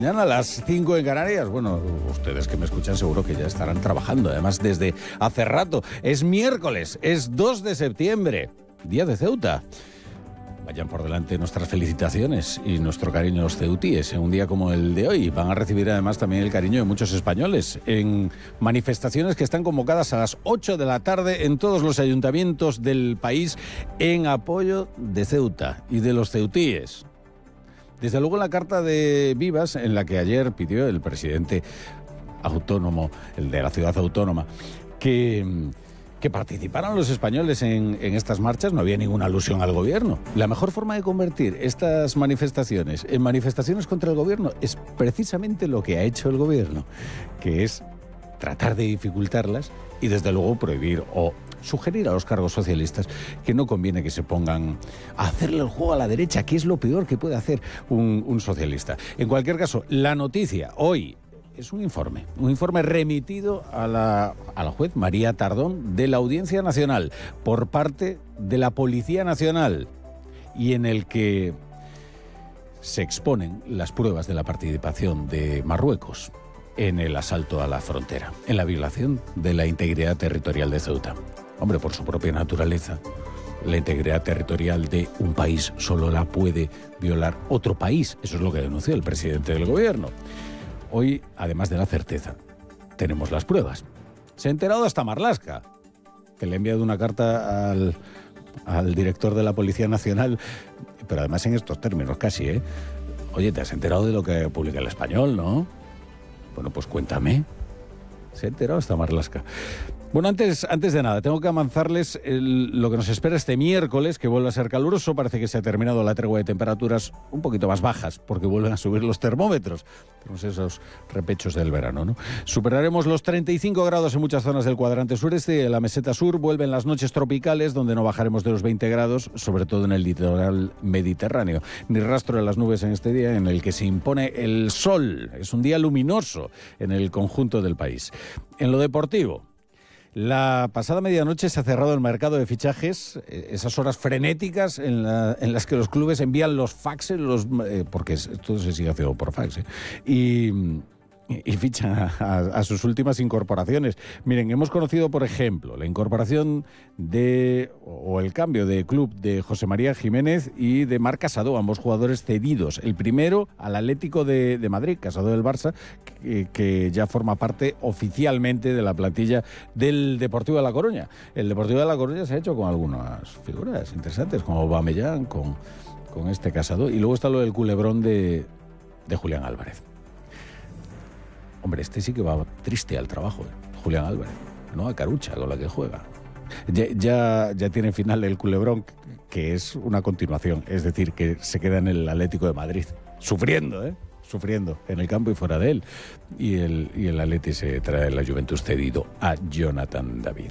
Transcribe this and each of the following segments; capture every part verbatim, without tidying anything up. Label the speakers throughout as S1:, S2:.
S1: Mañana a las cinco en Canarias. Bueno, ustedes que me escuchan seguro que ya estarán trabajando, además desde hace rato. Es miércoles, es dos de septiembre, día de Ceuta. Vayan por delante nuestras felicitaciones y nuestro cariño a los ceutíes en un día como el de hoy. Van a recibir además también el cariño de muchos españoles en manifestaciones que están convocadas a las ocho de la tarde en todos los ayuntamientos del país en apoyo de Ceuta y de los ceutíes. Desde luego la carta de Vivas, en la que ayer pidió el presidente autónomo, el de la ciudad autónoma, que, que participaran los españoles en, en estas marchas, no había ninguna alusión al gobierno. La mejor forma de convertir estas manifestaciones en manifestaciones contra el gobierno es precisamente lo que ha hecho el gobierno, que es tratar de dificultarlas y desde luego prohibir o sugerir a los cargos socialistas que no conviene que se pongan a hacerle el juego a la derecha, que es lo peor que puede hacer un, un socialista. En cualquier caso, la noticia hoy es un informe, un informe remitido a la, a la juez María Tardón de la Audiencia Nacional por parte de la Policía Nacional y en el que se exponen las pruebas de la participación de Marruecos en el asalto a la frontera, en la violación de la integridad territorial de Ceuta. Hombre, por su propia naturaleza, la integridad territorial de un país solo la puede violar otro país. Eso es lo que denunció el presidente del gobierno. Hoy, además de la certeza, tenemos las pruebas. Se ha enterado hasta Marlaska, que le ha enviado una carta al, al director de la Policía Nacional, pero además en estos términos casi, ¿eh? Oye, te has enterado de lo que publica El Español, ¿no? Bueno, pues cuéntame. Se ha enterado hasta Marlaska. Bueno, antes, antes de nada, tengo que avanzarles el, lo que nos espera este miércoles, que vuelve a ser caluroso. Parece que se ha terminado la tregua de temperaturas un poquito más bajas, porque vuelven a subir los termómetros. Tenemos esos repechos del verano, ¿no? Superaremos los treinta y cinco grados en muchas zonas del cuadrante sureste y en la meseta sur. Vuelven las noches tropicales, donde no bajaremos de los veinte grados, sobre todo en el litoral mediterráneo. Ni rastro de las nubes en este día, en el que se impone el sol. Es un día luminoso en el conjunto del país. En lo deportivo, la pasada medianoche se ha cerrado el mercado de fichajes, esas horas frenéticas en, la, en las que los clubes envían los faxes, los, eh, porque todo se sigue haciendo por fax, ¿eh? y, y fichan a, a, a sus últimas incorporaciones. Miren, hemos conocido, por ejemplo, la incorporación de, o el cambio de club de José María Jiménez y de Marc Casado, ambos jugadores cedidos. El primero al Atlético de, de Madrid, Casado del Barça, que, que ya forma parte oficialmente de la plantilla del Deportivo de La Coruña. El Deportivo de La Coruña se ha hecho con algunas figuras interesantes, como Aubameyang, con, con este Casado. Y luego está lo del culebrón de, de Julián Álvarez. Hombre, este sí que va triste al trabajo, ¿eh? Julián Álvarez, no a Carucha, con la que juega. Ya, ya, ya tiene final el culebrón, que es una continuación, es decir, que se queda en el Atlético de Madrid, sufriendo, ¿eh? Sufriendo en el campo y fuera de él. Y el, y el Atleti se trae la Juventus cedido a Jonathan David.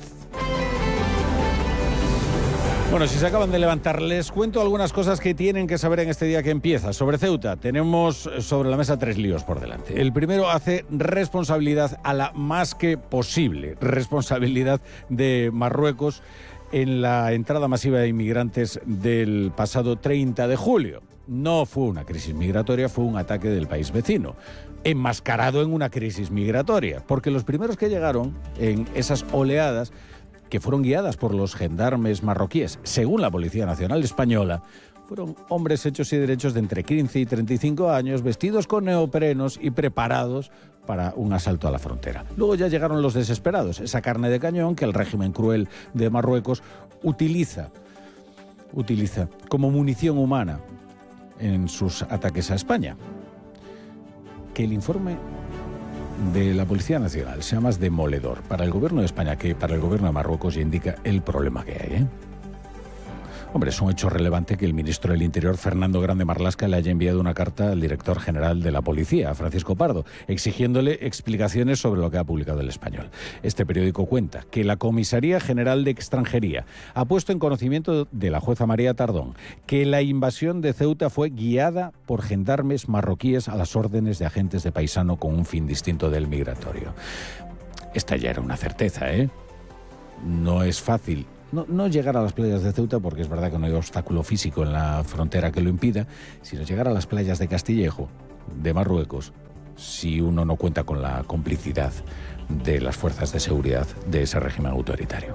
S1: Bueno, si se acaban de levantar, les cuento algunas cosas que tienen que saber en este día que empieza. Sobre Ceuta, tenemos sobre la mesa tres líos por delante. El primero hace responsabilidad a la más que posible responsabilidad de Marruecos en la entrada masiva de inmigrantes del pasado treinta de julio. No fue una crisis migratoria, fue un ataque del país vecino, enmascarado en una crisis migratoria, porque los primeros que llegaron en esas oleadas, que fueron guiadas por los gendarmes marroquíes, según la Policía Nacional Española, fueron hombres hechos y derechos de entre quince y treinta y cinco años, vestidos con neoprenos y preparados para un asalto a la frontera. Luego ya llegaron los desesperados, esa carne de cañón que el régimen cruel de Marruecos utiliza, utiliza como munición humana en sus ataques a España. Que el informe de la Policía Nacional sea más demoledor para el gobierno de España que para el gobierno de Marruecos y indica el problema que hay, ¿eh? Hombre, es un hecho relevante que el ministro del Interior, Fernando Grande Marlaska, le haya enviado una carta al director general de la Policía, Francisco Pardo, exigiéndole explicaciones sobre lo que ha publicado El Español. Este periódico cuenta que la Comisaría General de Extranjería ha puesto en conocimiento de la jueza María Tardón que la invasión de Ceuta fue guiada por gendarmes marroquíes a las órdenes de agentes de paisano con un fin distinto del migratorio. Esta ya era una certeza, ¿eh? No es fácil No, no llegar a las playas de Ceuta, porque es verdad que no hay obstáculo físico en la frontera que lo impida, sino llegar a las playas de Castillejo, de Marruecos si uno no cuenta con la complicidad de las fuerzas de seguridad de ese régimen autoritario.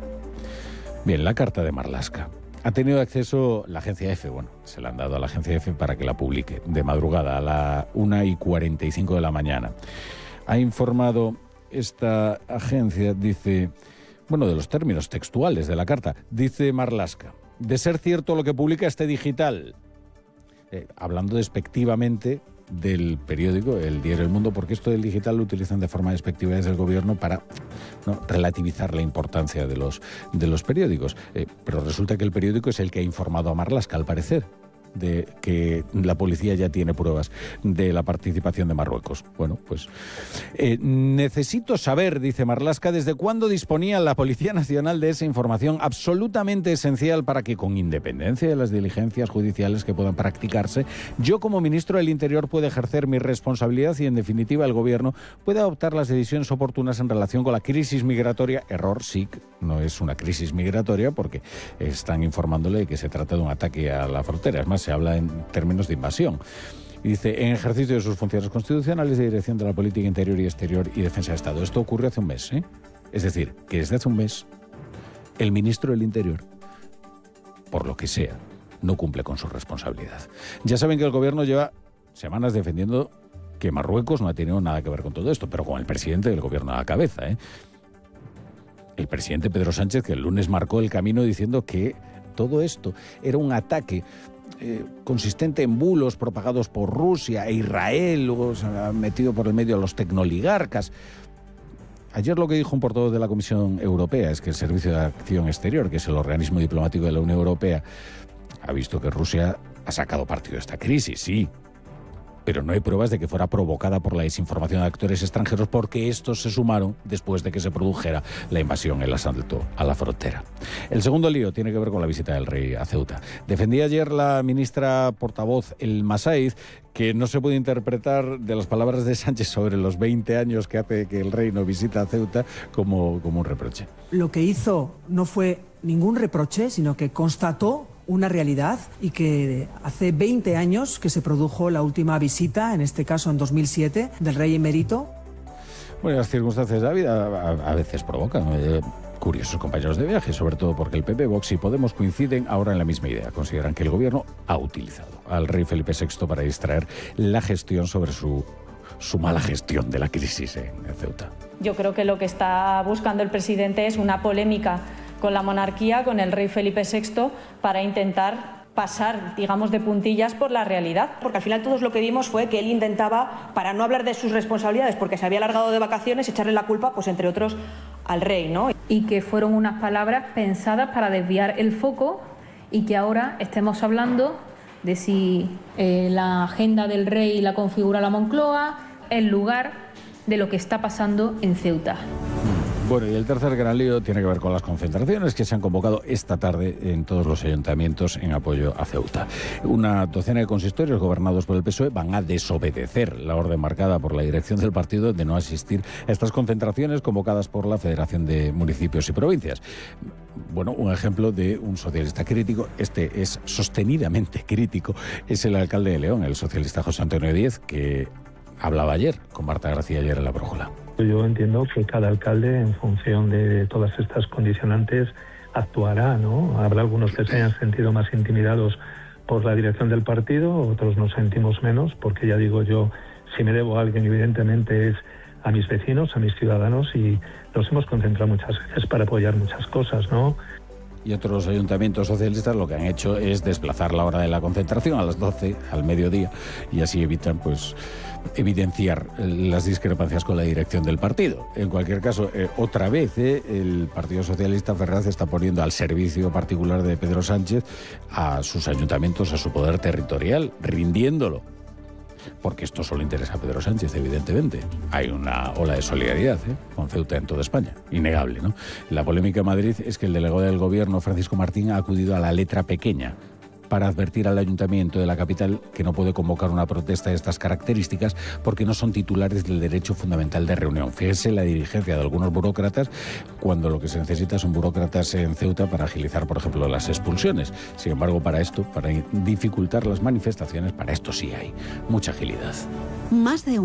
S1: Bien, la carta de Marlaska. Ha tenido acceso la agencia EFE, bueno, se la han dado a la agencia EFE para que la publique de madrugada a la una y cuarenta y cinco de la mañana. Ha informado esta agencia, dice, bueno, de los términos textuales de la carta, dice Marlaska, de ser cierto lo que publica este digital, eh, hablando despectivamente del periódico, el diario El Mundo, porque esto del digital lo utilizan de forma despectiva desde el gobierno para ¿no? relativizar la importancia de los, de los periódicos. Eh, pero resulta que el periódico es el que ha informado a Marlaska, al parecer, de que la policía ya tiene pruebas de la participación de Marruecos. Bueno, pues eh, necesito saber, dice Marlaska, desde cuándo disponía la Policía Nacional de esa información absolutamente esencial para que, con independencia de las diligencias judiciales que puedan practicarse, yo como ministro del Interior pueda ejercer mi responsabilidad y, en definitiva, el gobierno pueda adoptar las decisiones oportunas en relación con la crisis migratoria. Error, sí, no es una crisis migratoria porque están informándole de que se trata de un ataque a la frontera. Es más, se habla en términos de invasión. Y dice, en ejercicio de sus funciones constitucionales de dirección de la política interior y exterior y defensa de Estado. Esto ocurrió hace un mes, ¿eh? Es decir, que desde hace un mes el ministro del Interior, por lo que sea, no cumple con su responsabilidad. Ya saben que el gobierno lleva semanas defendiendo que Marruecos no ha tenido nada que ver con todo esto, pero con el presidente del gobierno a la cabeza, ¿eh? El presidente Pedro Sánchez, que el lunes marcó el camino diciendo que todo esto era un ataque Eh, consistente en bulos propagados por Rusia e Israel, luego se ha metido por el medio a los tecnoligarcas. Ayer lo que dijo un portavoz de la Comisión Europea es que el Servicio de Acción Exterior, que es el organismo diplomático de la Unión Europea, ha visto que Rusia ha sacado partido de esta crisis, sí, pero no hay pruebas de que fuera provocada por la desinformación de actores extranjeros, porque estos se sumaron después de que se produjera la invasión, el asalto a la frontera. El segundo lío tiene que ver con la visita del rey a Ceuta. Defendía ayer la ministra portavoz El Masaiz que no se puede interpretar de las palabras de Sánchez sobre los veinte años que hace que el rey no visita a Ceuta como, como un reproche.
S2: Lo que hizo no fue ningún reproche, sino que constató una realidad, y que hace veinte años que se produjo la última visita, en este caso en dos mil siete, del rey emérito.
S1: Bueno, las circunstancias de la vida a, a veces provocan eh, curiosos compañeros de viaje, sobre todo porque el P P, Vox y Podemos coinciden ahora en la misma idea. Consideran que el gobierno ha utilizado al rey Felipe sexto para distraer la gestión sobre su, su mala gestión de la crisis en, en Ceuta.
S3: Yo creo que lo que está buscando el presidente es una polémica con la monarquía, con el rey Felipe sexto, para intentar pasar, digamos, de puntillas por la realidad.
S4: Porque al final todos lo que vimos fue que él intentaba, para no hablar de sus responsabilidades, porque se había alargado de vacaciones, echarle la culpa, pues entre otros, al rey, ¿no?
S3: Y que fueron unas palabras pensadas para desviar el foco, y que ahora estemos hablando de si eh, la agenda del rey la configura la Moncloa, en lugar de lo que está pasando en Ceuta.
S1: Bueno, y el tercer gran lío tiene que ver con las concentraciones que se han convocado esta tarde en todos los ayuntamientos en apoyo a Ceuta. Una docena de consistorios gobernados por el P S O E van a desobedecer la orden marcada por la dirección del partido de no asistir a estas concentraciones convocadas por la Federación de Municipios y Provincias. Bueno, un ejemplo de un socialista crítico, este es sostenidamente crítico, es el alcalde de León, el socialista José Antonio Díez, que hablaba ayer con Marta García ayer en La Brújula.
S5: Yo entiendo que cada alcalde, en función de todas estas condicionantes, actuará, ¿no? Habrá algunos que se hayan sentido más intimidados por la dirección del partido, otros nos sentimos menos, porque ya digo yo, si me debo a alguien, evidentemente es a mis vecinos, a mis ciudadanos, y nos hemos concentrado muchas veces para apoyar muchas cosas, ¿no?
S1: Y otros ayuntamientos socialistas lo que han hecho es desplazar la hora de la concentración a las doce, al mediodía, y así evitan, pues, evidenciar las discrepancias con la dirección del partido. En cualquier caso, eh, otra vez eh, el Partido Socialista Ferraz está poniendo al servicio particular de Pedro Sánchez a sus ayuntamientos, a su poder territorial, rindiéndolo. Porque esto solo interesa a Pedro Sánchez, evidentemente. Hay una ola de solidaridad ¿eh? con Ceuta en toda España, innegable, ¿no? La polémica en Madrid es que el delegado del gobierno, Francisco Martín, ha acudido a la letra pequeña para advertir al ayuntamiento de la capital que no puede convocar una protesta de estas características porque no son titulares del derecho fundamental de reunión. Fíjese la dirigencia de algunos burócratas cuando lo que se necesita son burócratas en Ceuta para agilizar, por ejemplo, las expulsiones. Sin embargo, para esto, para dificultar las manifestaciones, para esto sí hay mucha agilidad.
S6: Más de